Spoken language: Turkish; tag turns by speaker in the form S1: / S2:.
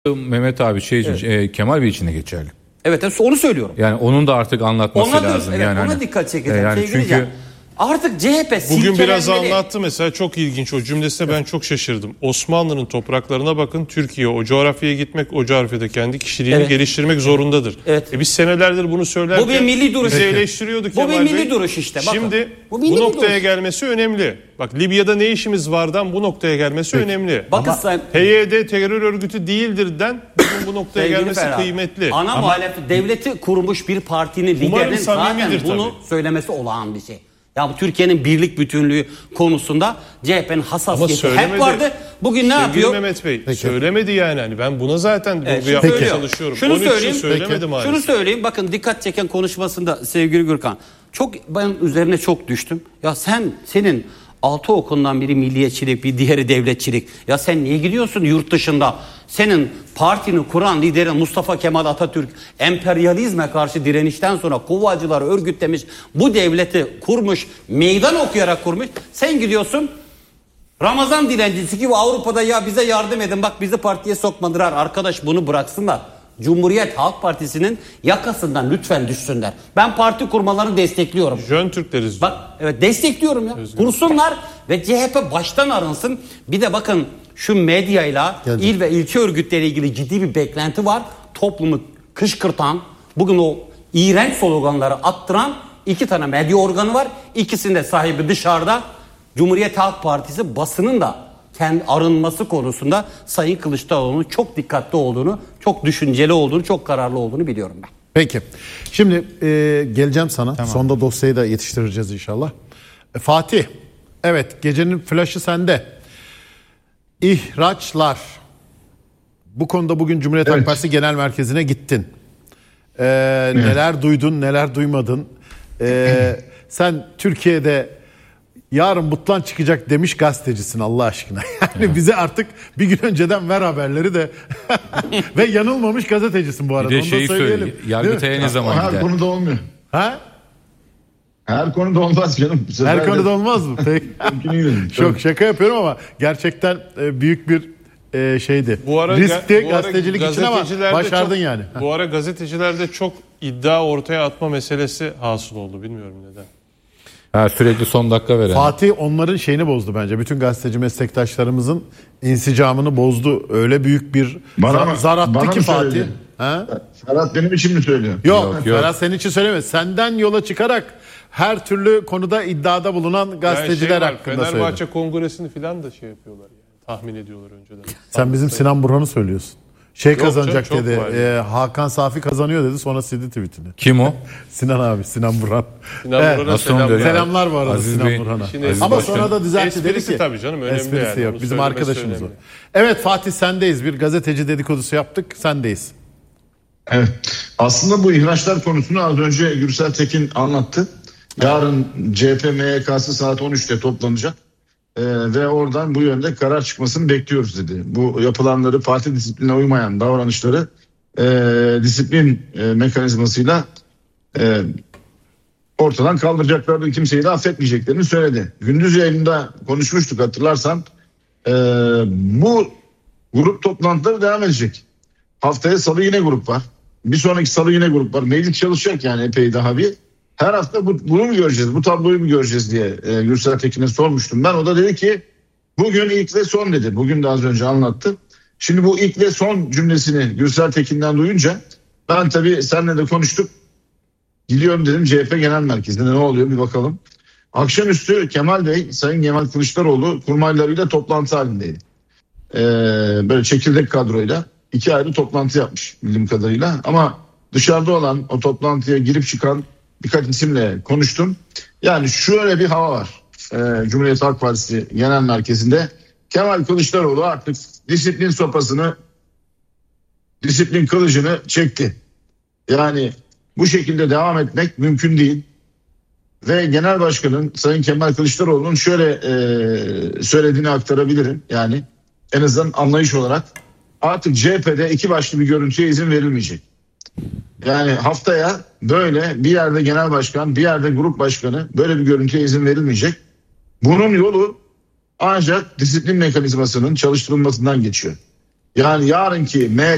S1: Mehmet abi Kemal Bey için de geçerli.
S2: Evet, onu söylüyorum.
S1: Yani onun da artık anlatması lazım.
S2: Evet,
S1: yani
S2: ona dikkat çekeceğim.
S1: Yani çünkü
S2: artık CHP
S3: bugün biraz anlattı mesela, çok ilginç o cümlesine ben çok şaşırdım. Osmanlı'nın topraklarına bakın, Türkiye o coğrafyaya gitmek, o coğrafyada kendi kişiliğini geliştirmek zorundadır. Evet. Biz senelerdir bunu söylerken
S2: bu bir milli duruş.
S3: Bizi eleştiriyordu Kemal Bey.
S2: Bu bir milli duruş işte. Bakın.
S3: Şimdi bu noktaya gelmesi önemli. Bak, Libya'da ne işimiz vardan bu noktaya gelmesi önemli.
S2: Bakın
S3: PYD terör örgütü değildirden bugün bu noktaya gelmesi kıymetli.
S2: Ana muhalefet devleti kurmuş bir partinin liderinin zaten bunu söylemesi olağan bir şey. Ya bu Türkiye'nin birlik bütünlüğü konusunda CHP'nin hassasiyeti hep vardı. Bugün ne yapıyor?
S3: Mehmet Bey söylemedi yani. Hani ben buna zaten vurgu yapmaya çalışıyorum.
S2: Şunu söyleyeyim. Bakın, dikkat çeken konuşmasında sevgili Gürkan. Ben üzerine çok düştüm. Ya senin 6 okulundan biri milliyetçilik, bir diğeri devletçilik. Ya sen niye gidiyorsun yurt dışında? Senin partini kuran liderin Mustafa Kemal Atatürk emperyalizme karşı direnişten sonra Kovacıları örgütlemiş, bu devleti kurmuş, meydan okuyarak kurmuş. Sen gidiyorsun Ramazan dilencisi gibi Avrupa'da ya bize yardım edin, bak bizi partiye sokmadılar. Arkadaş, bunu bıraksınlar. Cumhuriyet Halk Partisi'nin yakasından lütfen düşsünler. Ben parti kurmalarını destekliyorum.
S3: Jön Türkleriz.
S2: Bak, evet, destekliyorum ya. Kursunlar ve CHP baştan arınsın. Bir de bakın, şu medyayla il ve ilçe örgütleriyle ilgili ciddi bir beklenti var. Toplumu kışkırtan, bugün o iğrenç sloganları attıran 2 tane medya organı var. İkisinin de sahibi dışarıda. Cumhuriyet Halk Partisi basının da kendi arınması konusunda Sayın Kılıçdaroğlu'nun çok dikkatli olduğunu, çok düşünceli olduğunu, çok kararlı olduğunu biliyorum ben.
S4: Peki. Şimdi geleceğim sana. Tamam. Sonda dosyayı da yetiştireceğiz inşallah. Fatih. Evet, gecenin flaşı sende. İhraçlar. Bu konuda bugün Cumhuriyet Halk Partisi Genel Merkezi'ne gittin. Neler duydun, neler duymadın. Sen Türkiye'de yarın butlan çıkacak demiş gazetecisin Allah aşkına. Yani bize artık bir gün önceden ver haberleri de ve yanılmamış gazetecisin bu arada.
S1: Bir de şeyi söyleyelim. Yargıtay'a ne zaman gider?
S5: Her konuda olmuyor.
S4: Ha?
S5: Her konuda olmaz canım.
S4: Her konuda olmaz mı? Peki. Çok şaka yapıyorum ama gerçekten büyük bir şeydi. Riskli gazetecilik için ama başardın yani.
S3: Bu ara gazetecilerde çok iddia ortaya atma meselesi hasıl oldu. Bilmiyorum neden.
S1: Sürekli son dakika veren.
S4: Fatih onların şeyini bozdu bence. Bütün gazeteci meslektaşlarımızın insicamını bozdu. Öyle büyük bir zar attı ki Fatih.
S5: Ferhat benim için mi söylüyor?
S4: Yok. Ferhat senin için söyleme. Senden yola çıkarak her türlü konuda iddiada bulunan gazeteciler hakkında söyledi.
S3: Fenerbahçe Kongresini falan da yapıyorlar yani. Tahmin ediyorlar önceden.
S4: Sen bizim Sinan Burhan'ı söylüyorsun. Kazanacak dedi. Hakan Safi kazanıyor dedi. Sonra sildi tweetini.
S1: Kim o?
S4: Sinan abi. Sinan Burhan.
S3: Selamlar
S4: bu arada Sinan Burhan'a. Ama sonra da düzeltti dedi ki.
S3: Tabii canım, önemli
S4: esprisi
S3: yani.
S4: Yok. Bizim arkadaşımız o. Evet Fatih, sendeyiz. Bir gazeteci dedikodusu yaptık. Sendeyiz.
S5: Evet. Aslında bu ihraçlar konusunu az önce Gürsel Tekin anlattı. Yarın CHP MYK'sı saat 13'te toplanacak. Ve oradan bu yönde karar çıkmasını bekliyoruz dedi. Bu yapılanları, parti disipline uymayan davranışları disiplin mekanizmasıyla ortadan kaldıracaklarını, kimseyi de affetmeyeceklerini söyledi. Gündüz yayında konuşmuştuk, hatırlarsan. Bu grup toplantıları devam edecek. Haftaya salı yine grup var. Bir sonraki salı yine grup var. Meclis çalışacak yani epey daha bir. Her hafta bunu mu göreceğiz, bu tabloyu mu göreceğiz diye Gürsel Tekin'e sormuştum ben. O da dedi ki bugün ilk ve son dedi. Bugün de az önce anlattı. Şimdi bu ilk ve son cümlesini Gürsel Tekin'den duyunca ben tabii seninle de konuştuk. Gidiyorum dedim CHP Genel Merkezi'nde, ne oluyor bir bakalım. Akşamüstü Kemal Bey, Sayın Kemal Kılıçdaroğlu kurmaylarıyla toplantı halindeydi. Böyle çekirdek kadroyla 2 ayrı toplantı yapmış bildiğim kadarıyla. Ama dışarıda olan, o toplantıya girip çıkan birkaç isimle konuştum. Yani şöyle bir hava var. Cumhuriyet Halk Partisi Genel Merkezi'nde Kemal Kılıçdaroğlu artık disiplin sopasını, disiplin kılıcını çekti. Yani bu şekilde devam etmek mümkün değil. Ve Genel Başkan'ın, Sayın Kemal Kılıçdaroğlu'nun şöyle söylediğini aktarabilirim. Yani en azından anlayış olarak artık CHP'de iki başlı bir görüntüye izin verilmeyecek. Yani haftaya böyle bir yerde genel başkan, bir yerde grup başkanı, böyle bir görüntüye izin verilmeyecek. Bunun yolu ancak disiplin mekanizmasının çalıştırılmasından geçiyor. Yani yarınki